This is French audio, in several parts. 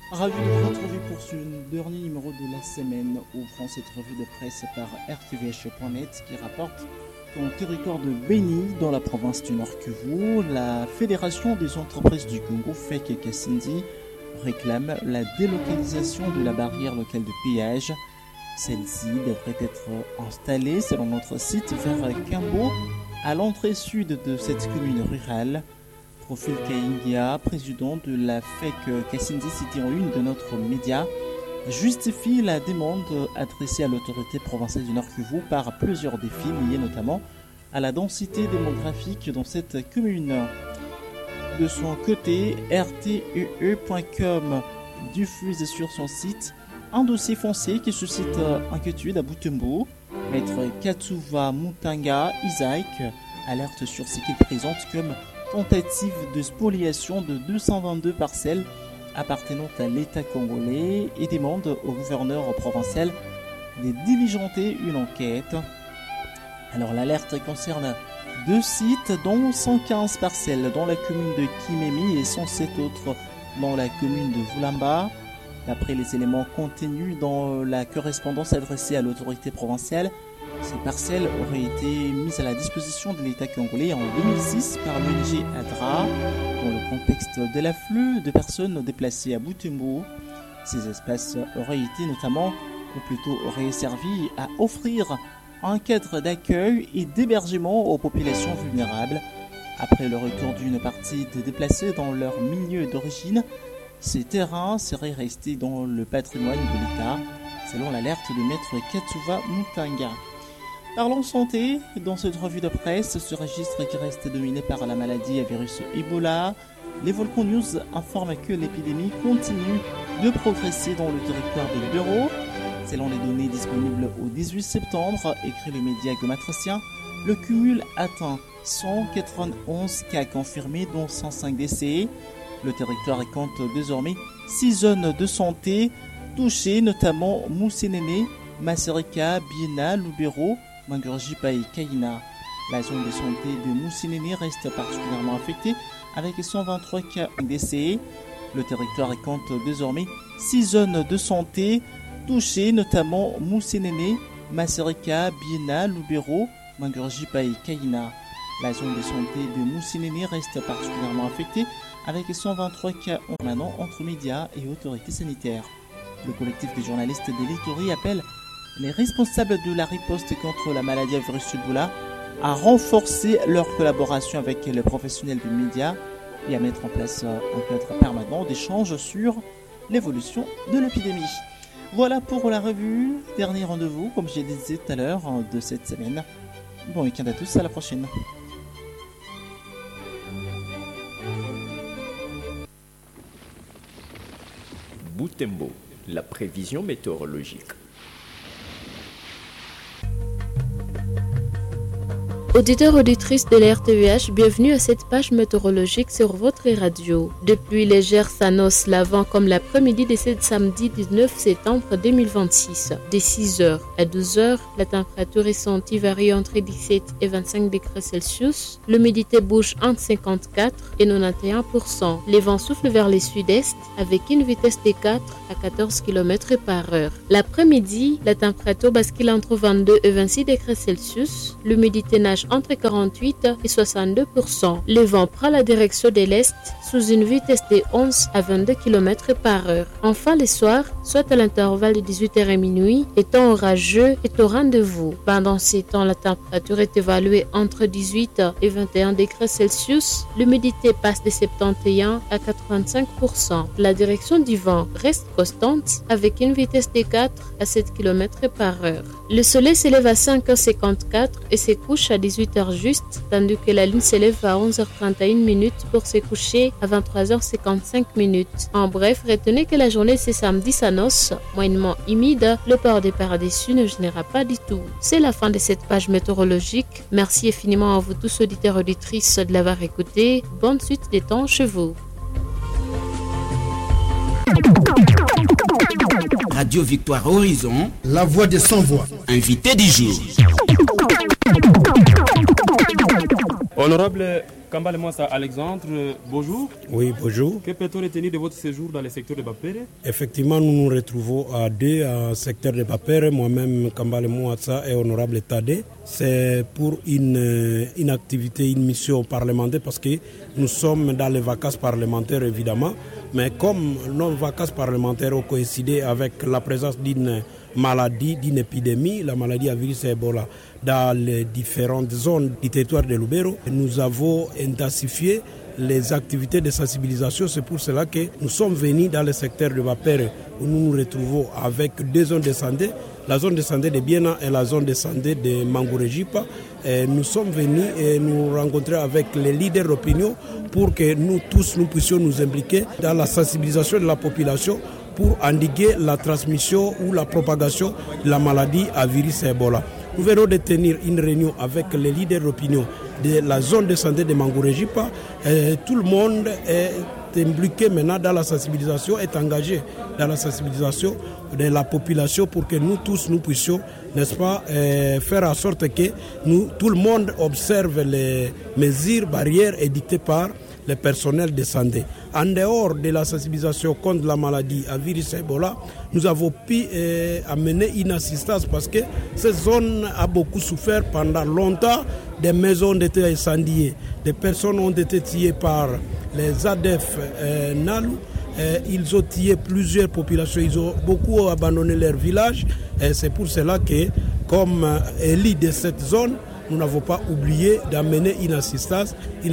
Ravi de vous retrouver pour ce dernier numéro de la semaine. Ouvrons cette revue de presse par rtvh.net qui rapporte qu'en territoire de Beni, dans la province du Nord Kivu, la Fédération des entreprises du Congo, FEC Kasindi, réclame la délocalisation de la barrière locale de péage. Celle-ci devrait être installée selon notre site vers Kimbo, à l'entrée sud de cette commune rurale. Profil Kaingia, président de la FEC Kasindi, cité en une de notre média, justifie la demande adressée à l'autorité provinciale du Nord Kivu par plusieurs défis liés notamment à la densité démographique dans cette commune. De son côté, rtee.com diffuse sur son site un dossier foncier qui suscite inquiétude à Butembo. Maître Katsuva Mutanga Isaac alerte sur ce qu'il présente comme tentative de spoliation de 222 parcelles appartenant à l'État congolais et demande au gouverneur provincial de diligenter une enquête. Alors l'alerte concerne 2 sites dont 115 parcelles dans la commune de Kimemi et 107 autres dans la commune de Vulamba. D'après les éléments contenus dans la correspondance adressée à l'autorité provinciale, ces parcelles auraient été mises à la disposition de l'État congolais en 2006 par l'ONG ADRA dans le contexte de l'afflux de personnes déplacées à Butembo. Ces espaces auraient été notamment, ou plutôt auraient servi à offrir un cadre d'accueil et d'hébergement aux populations vulnérables. Après le retour d'une partie des déplacés dans leur milieu d'origine, ces terrains seraient restés dans le patrimoine de l'État, selon l'alerte de maître Katsuva Mutanga. Parlons santé, dans cette revue de presse, ce registre qui reste dominé par la maladie à virus Ebola, les Volcans News informent que l'épidémie continue de progresser dans le territoire de Lubero. Selon les données disponibles au 18 septembre, écrit le média gomatricien, le cumul atteint 191 cas confirmés, dont 105 décès. Le territoire compte désormais 6 zones de santé touchées, notamment Moussénéné, Masereka, Biena, Lubero, Mangurjipa et Kaina. La zone de santé de Moussénéné reste particulièrement affectée avec 123 cas décès. Le territoire compte désormais 6 zones de santé touchées, notamment Moussénéné, Masereka, Biena, Lubero, Mangurjipa et Kaina. La zone de santé de Moussénéné reste particulièrement affectée avec 123 cas permanents entre médias et autorités sanitaires. Le collectif des journalistes de l'Ituri appelle les responsables de la riposte contre la maladie à virus Ebola à renforcer leur collaboration avec les professionnels des médias et à mettre en place un cadre permanent d'échange sur l'évolution de l'épidémie. Voilà pour la revue. Dernier rendez-vous, comme je disais tout à l'heure, de cette semaine. Bon week-end à tous, à la prochaine. Butembo, la prévision météorologique. Auditeurs, auditrices de la RTVH, bienvenue à cette page météorologique sur votre radio. De pluie légère s'annonce l'avant comme l'après-midi de ce samedi 19 septembre 2026. De 6h à 12h, la température ressentie varie entre 17 et 25 degrés Celsius. L'humidité bouge entre 54 et 91%. Les vents soufflent vers le sud-est avec une vitesse de 4 à 14 km par heure. L'après-midi, la température bascule entre 22 et 26 degrés Celsius. L'humidité nage entre 48 et 62%. Le vent prend la direction de l'est sous une vitesse de 11 à 22 km par heure. Enfin, le soir, soit à l'intervalle de 18h et minuit, le temps orageux est au rendez-vous. Pendant ces temps, la température est évaluée entre 18 et 21 degrés Celsius. L'humidité passe de 71 à 85%. La direction du vent reste constante avec une vitesse de 4 à 7 km par heure. Le soleil s'élève à 5h54 et se couche à 18h juste, tandis que la lune s'élève à 11h31 pour se coucher à 23h55. En bref, retenez que la journée ce samedi s'annonce moyennement humide. Le port des paradis ne gênera pas du tout. C'est la fin de cette page météorologique. Merci infiniment à vous tous auditeurs et auditrices de l'avoir écouté. Bonne suite des temps chez vous. Radio Victoire Horizon, la voix des sans-voix. Invité du jour. Honorable Kambale Mwassa Alexandre, bonjour. Oui, bonjour. Que peut-on retenir de votre séjour dans le secteur de Bapere? Effectivement, nous nous retrouvons à deux secteurs de Bapere, moi-même Kambale Mwassa et Honorable Tade. C'est pour une activité, une mission parlementaire parce que nous sommes dans les vacances parlementaires évidemment. Mais comme nos vacances parlementaires ont coïncidé avec la présence d'une maladie, d'une épidémie, la maladie à virus Ebola, dans les différentes zones du territoire de Lubero, nous avons intensifié les activités de sensibilisation. C'est pour cela que nous sommes venus dans le secteur de Bapere où nous nous retrouvons avec deux zones de santé, la zone de santé de Biena et la zone de santé de Mangurejipa. Nous sommes venus et nous rencontrer avec les leaders d'opinion pour que nous tous nous puissions nous impliquer dans la sensibilisation de la population pour endiguer la transmission ou la propagation de la maladie à virus Ebola. Nous venons de tenir une réunion avec les leaders d'opinion de la zone de santé de Mangurejipa. Tout le monde est impliqué maintenant dans la sensibilisation, est engagé dans la sensibilisation de la population pour que nous tous nous puissions, n'est-ce pas, faire en sorte que tout le monde observe les mesures barrières édictées par le personnel de santé. En dehors de la sensibilisation contre la maladie à virus Ebola, nous avons pu amener une assistance parce que cette zone a beaucoup souffert pendant longtemps. Des maisons ont été incendiées, des personnes ont été tuées par les ADF Nalu. Ils ont tué plusieurs populations, ils ont beaucoup abandonné leur village. C'est pour cela que, comme élite de cette zone, nous n'avons pas oublié d'amener une assistance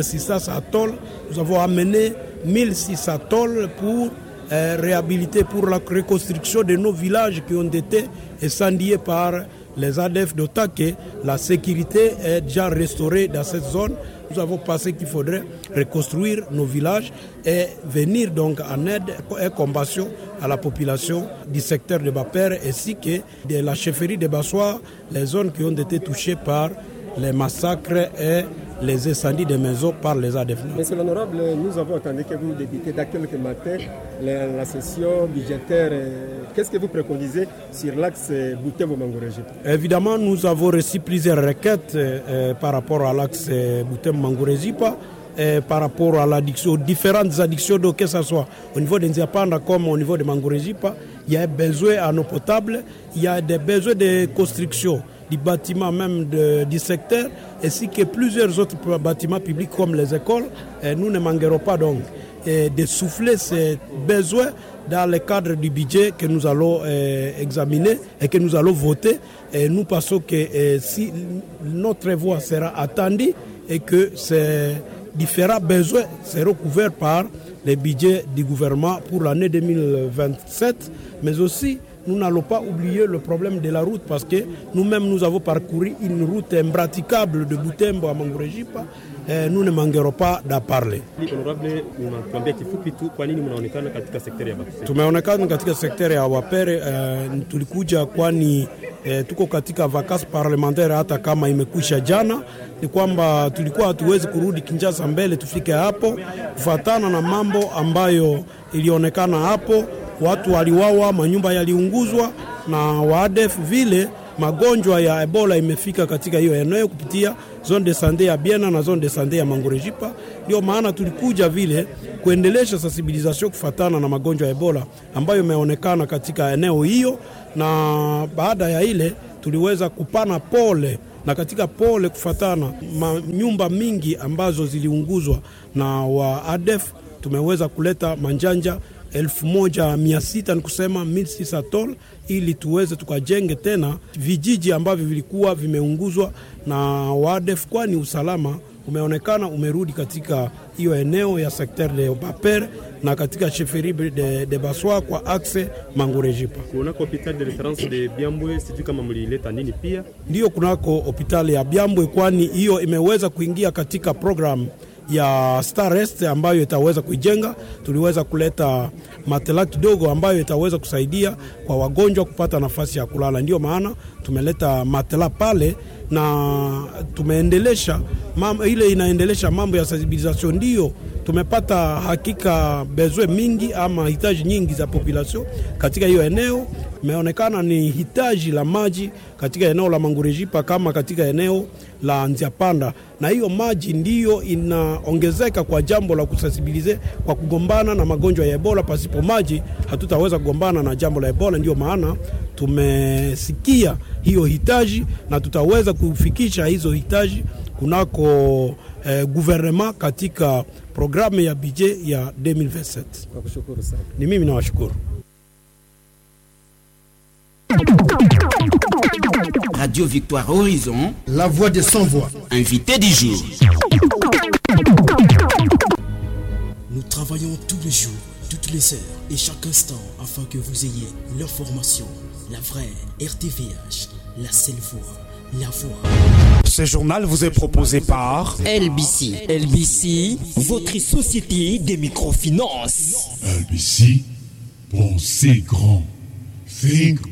à tôle. Nous avons amené 1600 tôles pour réhabiliter, pour la reconstruction de nos villages qui ont été incendiés par les ADF, d'autant que la sécurité est déjà restaurée dans cette zone. Nous avons pensé qu'il faudrait reconstruire nos villages et venir donc en aide et compassion à la population du secteur de Bapere ainsi que de la chefferie de Bassois, les zones qui ont été touchées par les massacres et les incendies de maisons par les ADF. Monsieur l'honorable, nous avons entendu que vous débutez dans quelques matins la session budgétaire. Qu'est-ce que vous préconisez sur l'axe Butembo-Mangurejipa? Évidemment, nous avons reçu plusieurs requêtes par rapport à l'axe Butembo-Mangurejipa, par rapport à l'addiction, aux différentes addictions, que ce soit au niveau des Nziapanda comme au niveau de Mangurejipa. Il y a besoin en eau potable, il y a des besoins de construction du bâtiment même du secteur, ainsi que plusieurs autres bâtiments publics comme les écoles. Nous ne manquerons pas donc de souffler ces besoins dans le cadre du budget que nous allons examiner et que nous allons voter. Et nous pensons que si notre voix sera attendue et que ces différents besoins seront couverts par les budgets du gouvernement pour l'année 2027, mais aussi nous n'allons pas oublier le problème de la route parce que nous-mêmes nous avons parcouru une route impraticable de Butembo à Mangurejipa. Nous ne manquerons pas d'en parler. Honorable, unatuambia kifupi tu kwa nini mnaonekana katika sekta ya Bapere? Tumeonekana katika sekta ya Bapere, tulikuja kwani tuko katika vacances parlementaire hata kama imekwisha jana. Ni kwamba tulikuwa hatuwezi kurudi Kinshasa mbele tufike hapo kufuatana na mambo ambayo ilionekana hapo. Watu waliwawa, manyumba yaliunguzwa na waadef vile. Magonjwa ya Ebola imefika katika hiyo eneo kupitia zone de santé ya Biena na zone de santé ya Mangurejipa. Ndio maana tulikuja vile kuendelesha sensibilisation kufatana na magonjwa ya Ebola ambayo imeonekana katika eneo hiyo, na baada ya ile tuliweza kupana pole, na katika pole kufatana nyumba mingi ambazo ziliunguzwa na wa ADF tumeweza kuleta manjanja 1600, ni kusema 1600 tol, ili tuweze tukajenge tena vijiji ambavyo vilikuwa vimeunguzwa na WADF, kwani usalama umeonekana umerudi katika hiyo eneo ya sekter de Bapere na katika chefferie de Bassois kwa axe Mangurejipa. Kunako hospitali de reference de Byambwe, sijui kama mlileta nini pia? Ndio, kunako hospitali ya Byambwe, kwani hiyo imeweza kuingia katika program ya Starest ambayo itaweza kuijenga. Tuliweza kuleta matela kidogo ambayo itaweza kusaidia kwa wagonjwa kupata nafasi ya kulala. Ndio maana tumeleta matela pale na tumeendelesha ile inaendelesha mambo ya sensibilisation. Ndio tumepata hakika bezwe mingi ama hitaji nyingi za population katika hiyo eneo. Imeonekana ni hitaji la maji katika eneo la Mangurejipa kama katika eneo la Nziapanda, na hiyo maji ndiyo inaongezeka kwa jambo la kusensibilize kwa kugombana na magonjwa ya Ebola. Pasipo maji hatutaweza kugombana na jambo la Ebola. Ndio maana tumesikia hiyo hitaji na tutaweza kufikisha hizo hitaji kunako gouvernement katika programu ya budget ya 2027. Nakushukuru sana. Ni mimi nawashukuru. Radio Victoire Horizon, la voix des sans-voix. Invité du jour. Nous travaillons tous les jours, toutes les heures et chaque instant afin que vous ayez l'information, la vraie RTVH, la seule voix, la voix. Ce journal vous est proposé par LBC. LBC, votre société des microfinances. LBC, pensez grand. Think